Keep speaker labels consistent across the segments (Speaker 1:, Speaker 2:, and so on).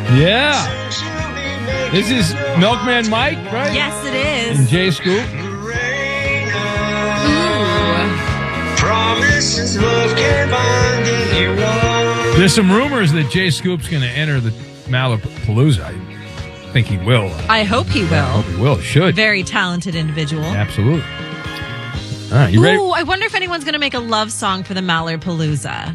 Speaker 1: Yeah. This is Milkman Mike, right?
Speaker 2: Yes, it is.
Speaker 1: And Jay Scoop. There's some rumors that Jay Scoop's going to enter the Malapalooza. I think he will.
Speaker 2: I hope he will.
Speaker 1: I hope he will. Should.
Speaker 2: Very talented individual.
Speaker 1: Absolutely. All right, you ready?
Speaker 2: Ooh, I wonder if anyone's going to make a love song for the Malapalooza.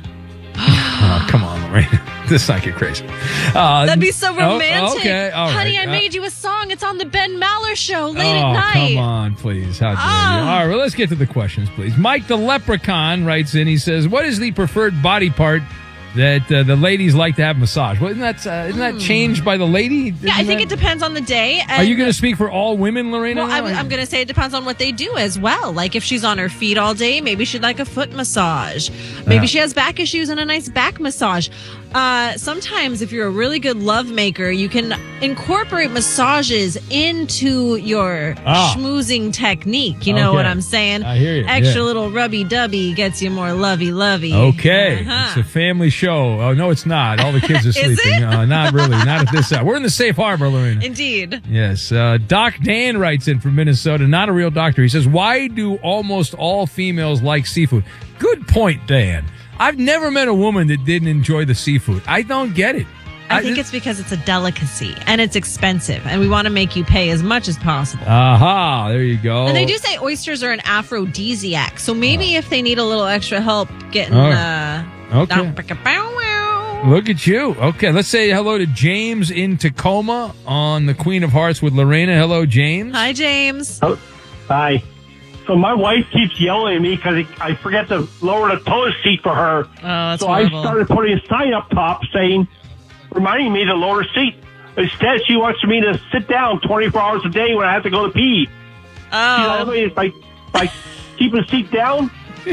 Speaker 1: Oh, come on, Lorraine. This might get crazy.
Speaker 2: That'd be so romantic.
Speaker 1: Okay, all right.
Speaker 2: Honey, I made you a song. It's on the Ben Maller show late at night.
Speaker 1: Come on, please. How dare you? All right, well, let's get to the questions, please. Mike the Leprechaun writes in. He says, what is the preferred body part that the ladies like to have massage? Well, isn't that changed by the lady?
Speaker 2: Yeah, I think it depends on the day.
Speaker 1: Are you going to speak for all women, Lorena?
Speaker 2: Well, I'm going to say it depends on what they do as well. Like if she's on her feet all day, maybe she'd like a foot massage. Maybe she has back issues and a nice back massage. Sometimes if you're a really good love maker, you can incorporate massages into your schmoozing technique. You know what I'm saying?
Speaker 1: I hear you.
Speaker 2: Extra little rubby-dubby gets you more lovey-lovey.
Speaker 1: Okay. It's a family show. Oh, no, it's not. All the kids are sleeping. Not really. Not at this time. We're in the safe harbor, Lorena.
Speaker 2: Indeed.
Speaker 1: Yes. Doc Dan writes in from Minnesota. Not a real doctor. He says, why do almost all females like seafood? Good point, Dan. I've never met a woman that didn't enjoy the seafood. I don't get it.
Speaker 2: I think it's because it's a delicacy and it's expensive, and we want to make you pay as much as possible.
Speaker 1: Aha, there you go.
Speaker 2: And they do say oysters are an aphrodisiac, so maybe if they need a little extra help getting...
Speaker 1: Okay. Look at you. Okay, let's say hello to James in Tacoma on the Queen of Hearts with Lorena. Hello, James.
Speaker 2: Hi, James.
Speaker 3: Oh, hi. So my wife keeps yelling at me because I forget to lower the toilet seat for her.
Speaker 2: Oh, that's
Speaker 3: so
Speaker 2: horrible.
Speaker 3: I started putting a sign up top saying, reminding me to lower the seat. Instead, she wants me to sit down 24 hours a day when I have to go to pee.
Speaker 2: Oh.
Speaker 3: By keeping the seat down.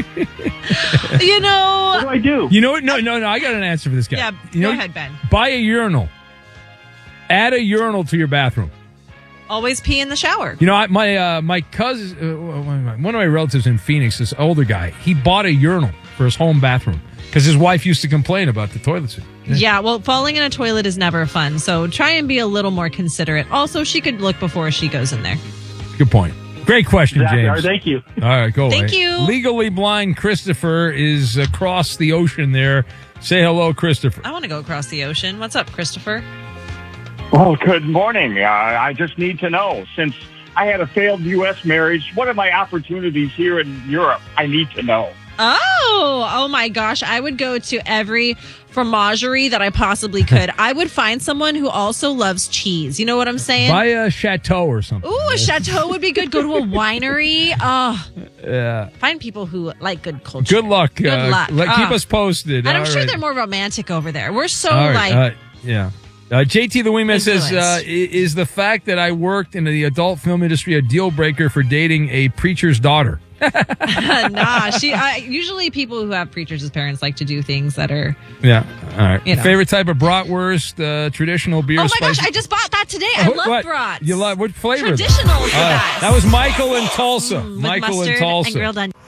Speaker 2: You know.
Speaker 3: What do I do?
Speaker 1: You know what? No. I got an answer for this guy.
Speaker 2: Yeah, go ahead, Ben.
Speaker 1: Buy a urinal. Add a urinal to your bathroom.
Speaker 2: Always pee in the shower.
Speaker 1: You know, my cousin, one of my relatives in Phoenix, this older guy, he bought a urinal for his home bathroom because his wife used to complain about the toilet seat.
Speaker 2: Yeah, well, falling in a toilet is never fun, so try and be a little more considerate. Also, she could look before she goes in there.
Speaker 1: Good point. Great question,
Speaker 3: exactly.
Speaker 1: James.
Speaker 3: All right, thank you.
Speaker 1: All right, go away.
Speaker 2: Thank you.
Speaker 1: Legally blind Christopher is across the ocean there. Say hello, Christopher.
Speaker 2: I want to go across the ocean. What's up, Christopher?
Speaker 4: Oh, good morning. I just need to know, since I had a failed U.S. marriage, what are my opportunities here in Europe? I need to know.
Speaker 2: Oh my gosh. I would go to every fromagerie that I possibly could. I would find someone who also loves cheese. You know what I'm saying?
Speaker 1: Buy a chateau or something.
Speaker 2: Ooh, a chateau would be good. Go to a winery. Oh,
Speaker 1: yeah.
Speaker 2: Find people who like good culture.
Speaker 1: Good luck.
Speaker 2: Good luck.
Speaker 1: Keep us posted.
Speaker 2: And I'm sure they're more romantic over there. We're so like...
Speaker 1: yeah. JT the Wingman says, is the fact that I worked in the adult film industry a deal breaker for dating a preacher's daughter?
Speaker 2: Nah, usually people who have preachers as parents like to do things that are...
Speaker 1: Yeah, all right.
Speaker 2: You know.
Speaker 1: Favorite type of bratwurst, traditional beer,
Speaker 2: Oh my
Speaker 1: spicy?
Speaker 2: gosh, I just bought that today. I love brats.
Speaker 1: You love, what flavor?
Speaker 2: Traditional is the best.
Speaker 1: That was Michael in Tulsa.
Speaker 2: With
Speaker 1: Michael in
Speaker 2: mustard
Speaker 1: Tulsa.
Speaker 2: and grilled onions.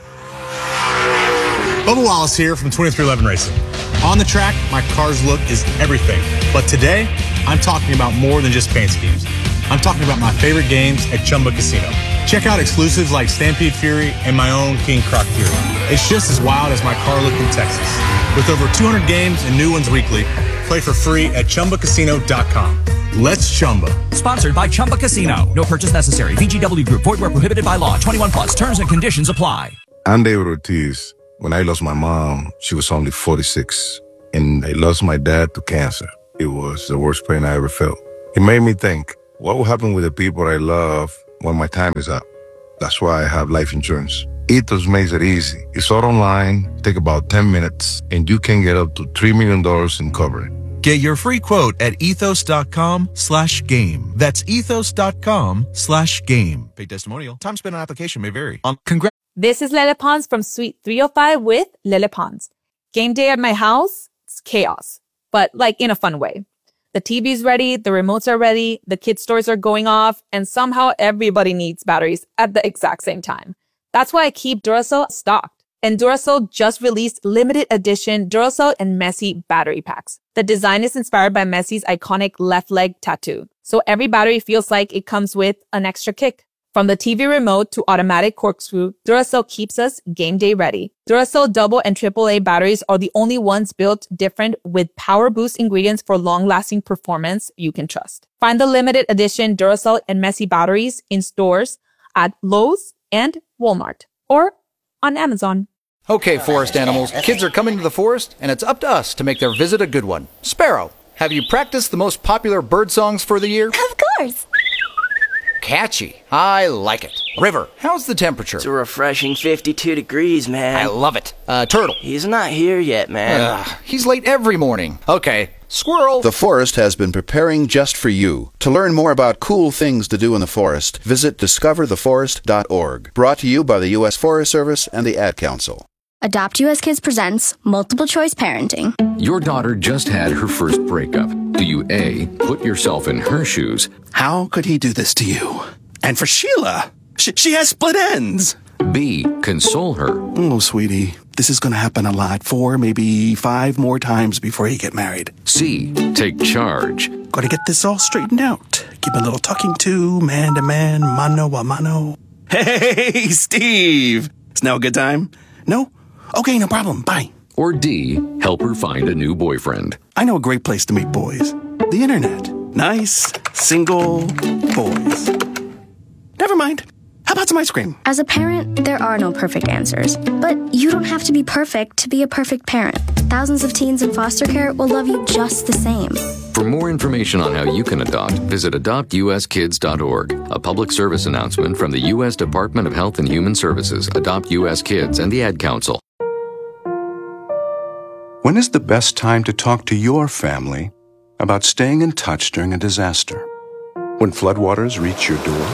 Speaker 5: Bubba Wallace here from 2311 Racing. On the track, my car's look is everything. But today, I'm talking about more than just paint schemes. I'm talking about my favorite games at Chumba Casino. Check out exclusives like Stampede Fury and my own King Croc Fury. It's just as wild as my car look in Texas. With over 200 games and new ones weekly, play for free at ChumbaCasino.com. Let's Chumba.
Speaker 6: Sponsored by Chumba Casino. No purchase necessary. VGW Group. Void where prohibited by law. 21 plus. Terms and conditions apply.
Speaker 7: I'm David Ortiz. When I lost my mom, she was only 46. And I lost my dad to cancer. It was the worst pain I ever felt. It made me think, what will happen with the people I love when my time is up? That's why I have life insurance. Ethos makes it easy. It's all online, take about 10 minutes, and you can get up to $3 million in coverage.
Speaker 8: Get your free quote at ethos.com/game. That's ethos.com/game. Paid testimonial. Time spent on application may vary.
Speaker 9: This is Lele Pons from Suite 305 with Lele Pons. Game day at my house, it's chaos, but like in a fun way. The TV's ready, the remotes are ready, the kids' stores are going off, and somehow everybody needs batteries at the exact same time. That's why I keep Duracell stocked. And Duracell just released limited edition Duracell and Messi battery packs. The design is inspired by Messi's iconic left leg tattoo. So every battery feels like it comes with an extra kick. From the TV remote to automatic corkscrew, Duracell keeps us game day ready. Duracell double and AAA batteries are the only ones built different with power boost ingredients for long-lasting performance you can trust. Find the limited edition Duracell and Messi batteries in stores at Lowe's and Walmart or on Amazon.
Speaker 10: Okay, forest animals, kids are coming to the forest, and it's up to us to make their visit a good one. Sparrow, have you practiced the most popular bird songs for the year?
Speaker 11: Of course.
Speaker 10: Catchy. I like it. River, how's the temperature?
Speaker 12: It's a refreshing 52 degrees, man.
Speaker 10: I love it. Turtle.
Speaker 12: He's not here yet, man.
Speaker 10: He's late every morning. Okay. Squirrel.
Speaker 13: The forest has been preparing just for you. To learn more about cool things to do in the forest, visit discovertheforest.org. Brought to you by the U.S. Forest Service and the Ad Council.
Speaker 11: Adopt US Kids presents Multiple Choice Parenting.
Speaker 14: Your daughter just had her first breakup. Do you A, put yourself in her shoes?
Speaker 15: How could he do this to you? And for Sheila, she has split ends.
Speaker 14: B, console her.
Speaker 15: Oh, sweetie, this is going to happen a lot. 4, maybe 5 more times before you get married.
Speaker 14: C, take charge.
Speaker 15: Got to get this all straightened out. Give a little talking to, man to man, mano a mano. Hey, Steve. Is now a good time? No? Okay, no problem. Bye.
Speaker 14: Or D, help her find a new boyfriend.
Speaker 15: I know a great place to meet boys. The internet. Nice, single boys. Never mind. How about some ice cream?
Speaker 11: As a parent, there are no perfect answers. But you don't have to be perfect to be a perfect parent. Thousands of teens in foster care will love you just the same.
Speaker 14: For more information on how you can adopt, visit adoptuskids.org. A public service announcement from the U.S. Department of Health and Human Services, Adopt U.S. Kids, and the Ad Council.
Speaker 16: When is the best time to talk to your family about staying in touch during a disaster? When floodwaters reach your door?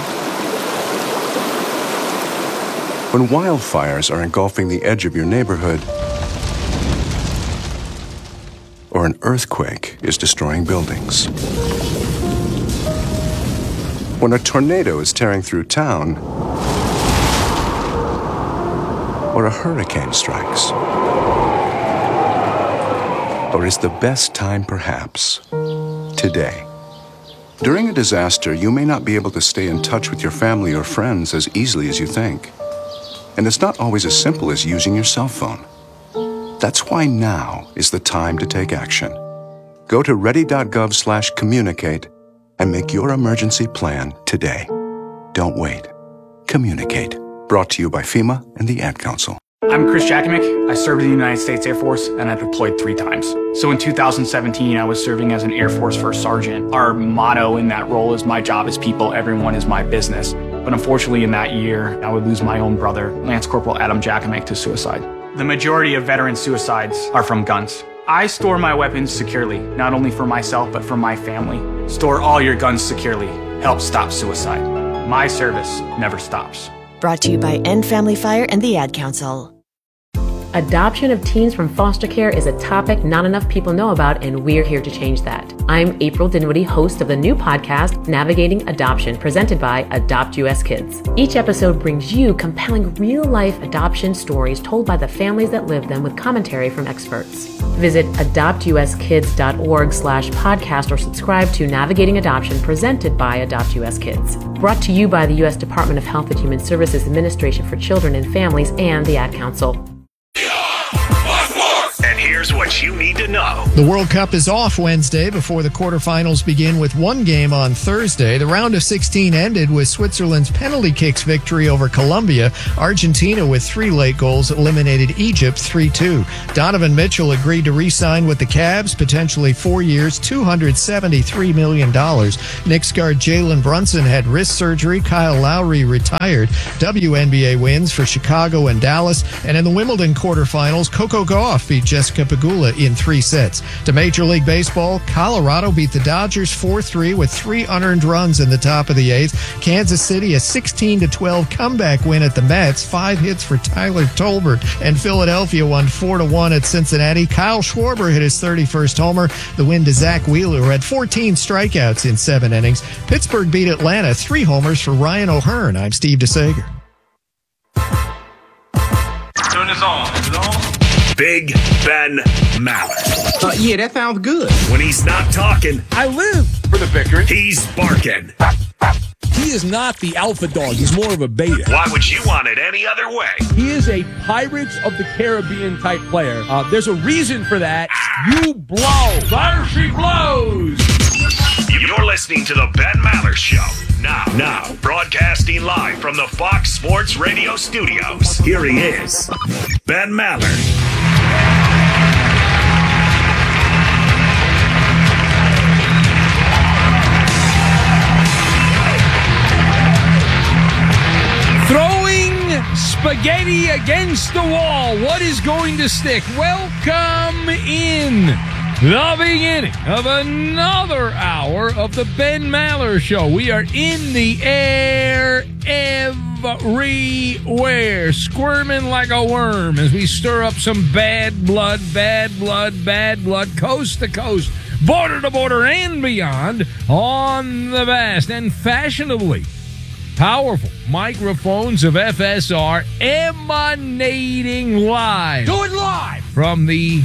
Speaker 16: When wildfires are engulfing the edge of your neighborhood? Or an earthquake is destroying buildings? When a tornado is tearing through town? Or a hurricane strikes? Or is the best time perhaps today? During a disaster, you may not be able to stay in touch with your family or friends as easily as you think. And it's not always as simple as using your cell phone. That's why now is the time to take action. Go to ready.gov/communicate and make your emergency plan today. Don't wait. Communicate. Brought to you by FEMA and the Ad Council.
Speaker 17: I'm Chris Jakimick. I served in the United States Air Force and I deployed 3 times. So in 2017, I was serving as an Air Force First Sergeant. Our motto in that role is my job is people, everyone is my business. But unfortunately in that year, I would lose my own brother, Lance Corporal Adam Jakimick, to suicide. The majority of veteran suicides are from guns. I store my weapons securely, not only for myself, but for my family. Store all your guns securely. Help stop suicide. My service never stops.
Speaker 18: Brought to you by End Family Fire and the Ad Council.
Speaker 19: Adoption of teens from foster care is a topic not enough people know about, and we're here to change that. I'm April Dinwiddie, host of the new podcast, Navigating Adoption, presented by Adopt U.S. Kids. Each episode brings you compelling real-life adoption stories told by the families that live them with commentary from experts. Visit adoptuskids.org/podcast or subscribe to Navigating Adoption, presented by Adopt U.S. Kids. Brought to you by the U.S. Department of Health and Human Services Administration for Children and Families and the Ad Council.
Speaker 20: And here's what you need to know.
Speaker 21: The World Cup is off Wednesday before the quarterfinals begin with one game on Thursday. The round of 16 ended with Switzerland's penalty kicks victory over Colombia. Argentina, with 3 late goals, eliminated Egypt 3-2. Donovan Mitchell agreed to re-sign with the Cavs, potentially 4 years, $273 million. Knicks guard Jalen Brunson had wrist surgery. Kyle Lowry retired. WNBA wins for Chicago and Dallas. And in the Wimbledon quarterfinals, Coco Gauff beat Jessica Pegula in 3 sets. To Major League Baseball, Colorado beat the Dodgers 4-3 with 3 unearned runs in the top of the 8th. Kansas City, a 16-12 comeback win at the Mets, 5 hits for Tyler Tolbert. And Philadelphia won 4-1 at Cincinnati. Kyle Schwarber hit his 31st homer. The win to Zach Wheeler, who had 14 strikeouts in 7 innings. Pittsburgh beat Atlanta, 3 homers for Ryan O'Hearn. I'm Steve DeSager.
Speaker 22: Soon as
Speaker 20: is on. Big Ben Maller.
Speaker 15: Yeah, that sounds good.
Speaker 20: When he's not talking,
Speaker 15: I live for the bickering.
Speaker 20: he's barking.
Speaker 3: He is not the alpha dog. He's more of a beta.
Speaker 20: Why would you want it any other way?
Speaker 3: He is a Pirates of the Caribbean type player. There's a reason for that. You blow.
Speaker 1: There she blows.
Speaker 20: You're listening to the Ben Maller Show. Now, broadcasting live from the Fox Sports Radio studios. Here he is, Ben Maller.
Speaker 1: Throwing spaghetti against the wall. What is going to stick? Welcome in the beginning of another hour of the Ben Maller Show. We are in the air everywhere, squirming like a worm as we stir up some bad blood, coast to coast, border to border, and beyond on the vast and fashionably powerful microphones of FSR emanating live.
Speaker 3: Do it live.
Speaker 1: From the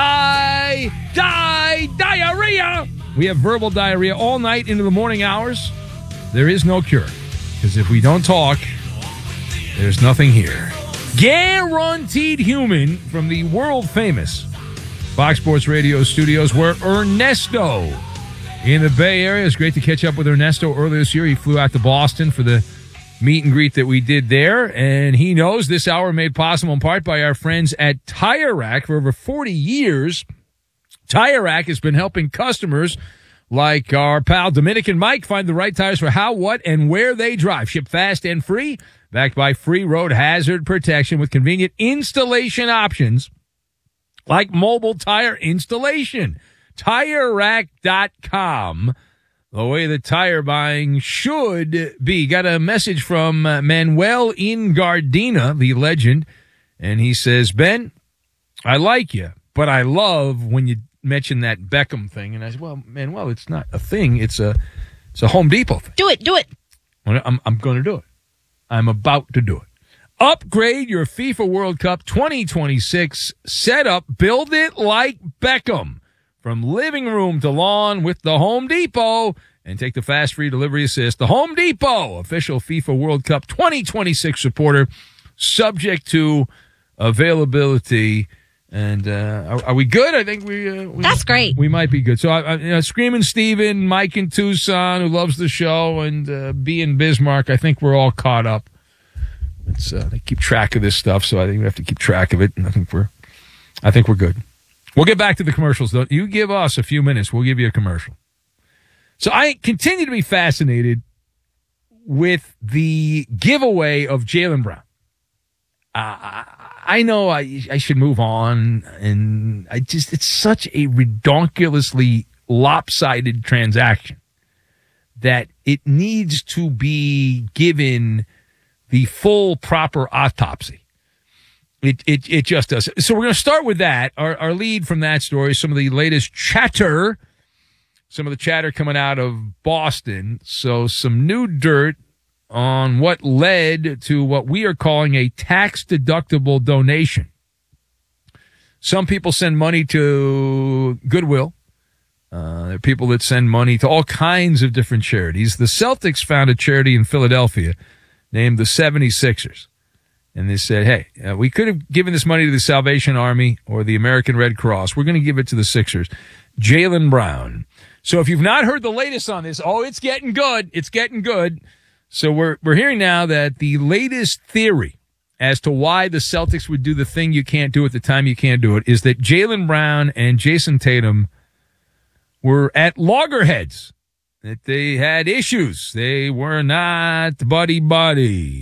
Speaker 1: diarrhea. We have verbal diarrhea all night into the morning hours. There is no cure. Because if we don't talk, there's nothing here. Guaranteed Human from the world famous Fox Sports Radio studios, where Ernesto in the Bay Area. It's great to catch up with Ernesto earlier this year. He flew out to Boston for the meet and greet that we did there, and he knows this hour made possible in part by our friends at Tire Rack. For over 40 years, Tire Rack has been helping customers like our pal Dominican Mike find the right tires for how, what, and where they drive. Ship fast and free, backed by free road hazard protection with convenient installation options like mobile tire installation. TireRack.com, the way the tire buying should be. Got a message from Manuel in Gardena, the legend, and he says, Ben, I like you, but I love when you mention that Beckham thing. And I said, well, Manuel, it's not a thing. It's a Home Depot thing.
Speaker 2: Do it.
Speaker 1: I'm going to do it. I'm about to do it. Upgrade your FIFA World Cup 2026 setup. Build it like Beckham. From living room to lawn with the Home Depot, and take the fast free delivery assist. The Home Depot, official FIFA World Cup 2026 supporter, subject to availability. And are we good? I think we
Speaker 2: that's great.
Speaker 1: We might be good. So Screaming Steven, Mike in Tucson, who loves the show, and B in Bismarck, I think we're all caught up. They keep track of this stuff, so I think we have to keep track of it. And I think we're good. We'll get back to the commercials, though. You give us a few minutes, we'll give you a commercial. So I continue to be fascinated with the giveaway of Jaylen Brown. I know I should move on, and it's such a redonkulously lopsided transaction that it needs to be given the full proper autopsy. It just does. So we're going to start with that. Our lead from that story, some of the latest chatter, some of the chatter coming out of Boston. So some new dirt on what led to what we are calling a tax-deductible donation. Some people send money to Goodwill. There are people that send money to all kinds of different charities. The Celtics found a charity in Philadelphia named the 76ers. And they said, hey, we could have given this money to the Salvation Army or the American Red Cross. We're going to give it to the Sixers. Jaylen Brown. So if you've not heard the latest on this, it's getting good. It's getting good. So we're hearing now that the latest theory as to why the Celtics would do the thing you can't do at the time you can't do it is that Jaylen Brown and Jason Tatum were at loggerheads, that they had issues. They were not buddy-buddy.